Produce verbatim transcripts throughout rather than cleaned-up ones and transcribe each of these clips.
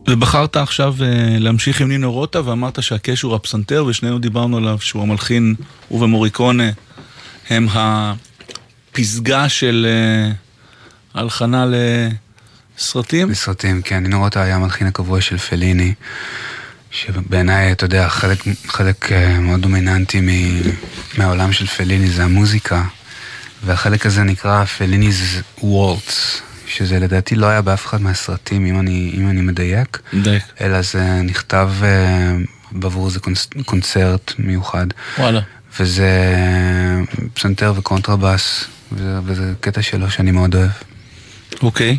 ובחרת עכשיו להמשיך עם נינו רוטה, ואמרת שהקש הוא הפסנתר, ושנינו דיברנו עליו שהוא המלחין, הוא ומוריקונה, הם הפסגה של הלחנה לסרטים? לסרטים, כן. נינו רוטה היה המלחין הקבוע של פליני, שבעיניי, אתה יודע, חלק, חלק מאוד דומיננטי מהעולם של פליני זה המוזיקה, והחלק הזה נקרא פליני's וולטס, שזה לדעתי לא היה באף אחד מהסרטים, אם אני, אם אני מדייק, מדייק. אלא זה נכתב בעבור איזה קונס, קונצרט מיוחד. וואלה. וזה פסנתר וקונטרבאס, וזה, וזה קטע שלו שאני מאוד אוהב. אוקיי,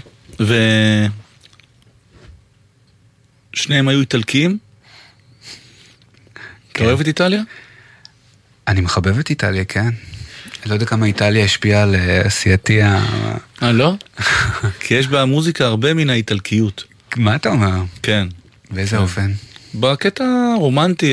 ושניהם היו איטלקיים? אתה אוהב את איטליה? אני מחבב את איטליה, כן. לא יודע כמה איטליה השפיעה על עשייתי ה... אה, לא? כי יש במוזיקה הרבה מן האיטלקיות. מה אתה אומר? כן. באיזה אופן? בקטע הרומנטי,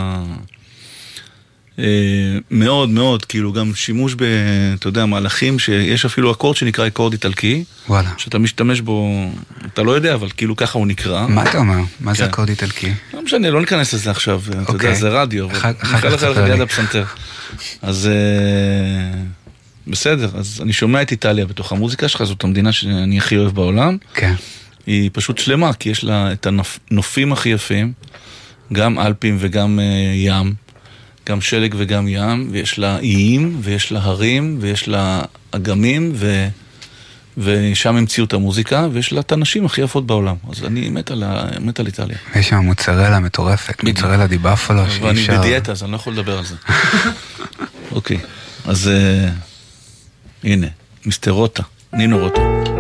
מאוד מאוד, כאילו גם שימוש ב, אתה יודע, מהלכים שיש אפילו אקורד שנקרא אקורד איטלקי. וואלה. שאתה משתמש בו, אתה לא יודע, אבל כאילו ככה הוא נקרא. מה אתה אומר? מה זה אקורד איטלקי? לא משנה, לא ניכנס לזה עכשיו, אתה יודע, זה רדיו. אחר כך תספר לי. אז בסדר, אז אני שומע את איטליה בתוך המוזיקה שלך, זאת המדינה שאני הכי אוהב בעולם. כן. היא פשוט שלמה, כי יש לה את הנופים הכי יפים, גם אלפים וגם ים, גם שלג וגם ים, ויש לה איים, ויש לה הרים, ויש לה אגמים, ו... ושם המציאו את המוזיקה, ויש לה את הנשים הכי יפות בעולם. אז אני מת על, מת על איטליה. יש שם מוצרלה מטורפת, מוצרלה די בפלו, שאי אפשר... ואני בדיאטה, אז אני לא יכול לדבר על זה. אוקיי, אז הנה, מיסטר רוטה, נינו רוטה.